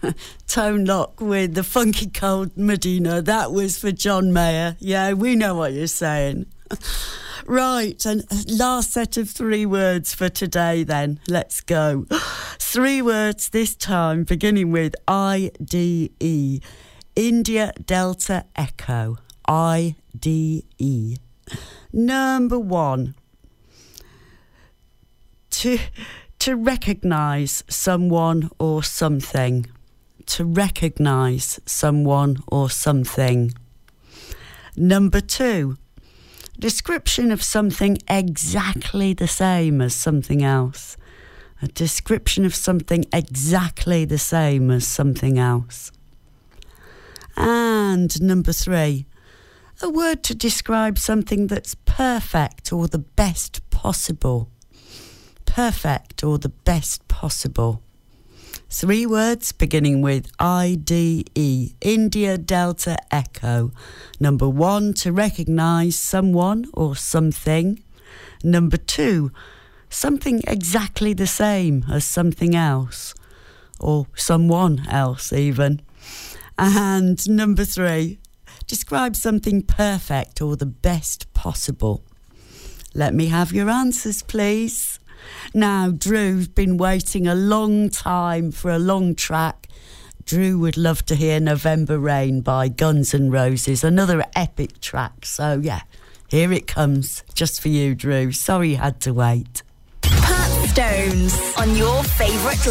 Tone Lock with the Funky Cold Medina. That was for John Mayer. Yeah, we know what you're saying. Right, and last set of 3 words for today then. Let's go. 3 words this time, beginning with IDE. India Delta Echo. IDE. Number 1. To recognise someone or something. To recognise someone or something. Number 2. Description of something exactly the same as something else. A description of something exactly the same as something else. And number 3. A word to describe something that's perfect or the best possible. Perfect or the best possible. 3 words beginning with IDE. India Delta Echo. Number 1, to recognise someone or something. Number 2, something exactly the same as something else. Or someone else even. And number 3, describe something perfect or the best possible. Let me have your answers, please. Now, Drew's been waiting a long time for a long track. Drew would love to hear November Rain by Guns N' Roses, another epic track. So, yeah, here it comes, just for you, Drew. Sorry you had to wait. Pat Stones on your favourite